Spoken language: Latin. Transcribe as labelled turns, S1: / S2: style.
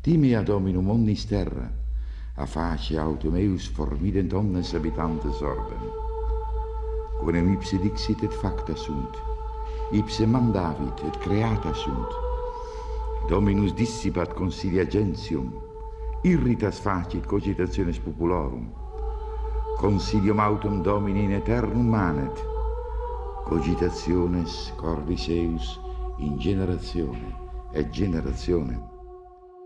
S1: timea dominum omnis terra, a face autem eus formident omnes habitantes orbem. Quem ipse dixit et facta sunt, ipse mandavit et creata sunt. Dominus dissipat consilia gentium, irritas facit cogitationes populorum. Consilium autem Domini in aeternum manet, cogitationes cordis eus in generatione et generationem.